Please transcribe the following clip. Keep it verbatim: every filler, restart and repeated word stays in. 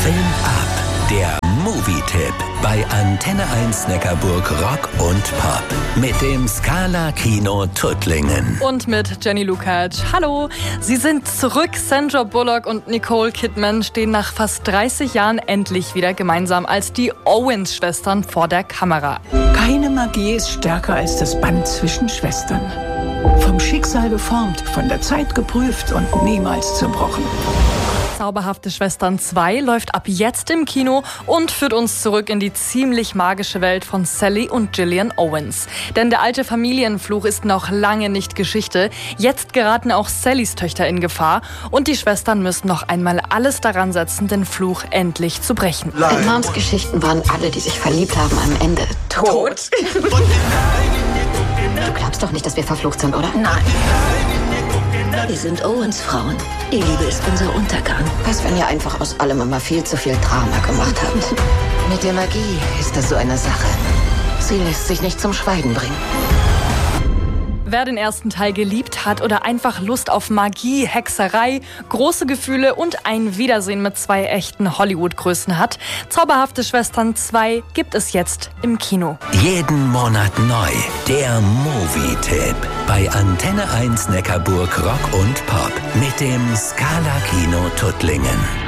Film ab. Der Movie-Tipp bei Antenne eins Neckarburg Rock und Pop mit dem Scala Kino Tuttlingen. Und mit Jenny Lukacs. Hallo, sie sind zurück. Sandra Bullock und Nicole Kidman stehen nach fast dreißig Jahren endlich wieder gemeinsam als die Owens-Schwestern vor der Kamera. Keine Magie ist stärker als das Band zwischen Schwestern. Vom Schicksal geformt, von der Zeit geprüft und niemals zerbrochen. Zauberhafte Schwestern zwei läuft ab jetzt im Kino und führt uns zurück in die ziemlich magische Welt von Sally und Gillian Owens. Denn der alte Familienfluch ist noch lange nicht Geschichte. Jetzt geraten auch Sallys Töchter in Gefahr und die Schwestern müssen noch einmal alles daran setzen, den Fluch endlich zu brechen. In Moms Geschichten waren alle, die sich verliebt haben, am Ende tot. Du glaubst doch nicht, dass wir verflucht sind, oder? Nein. Wir sind Owens-Frauen. Die Liebe ist unser Untergang. Was, wenn ihr einfach aus allem immer viel zu viel Drama gemacht habt? Mit der Magie ist das so eine Sache. Sie lässt sich nicht zum Schweigen bringen. Wer den ersten Teil geliebt hat oder einfach Lust auf Magie, Hexerei, große Gefühle und ein Wiedersehen mit zwei echten Hollywood-Größen hat, Zauberhafte Schwestern zwei gibt es jetzt im Kino. Jeden Monat neu. Der Movie-Tipp bei Antenne eins Neckarburg Rock und Pop mit dem Scala Kino Tuttlingen.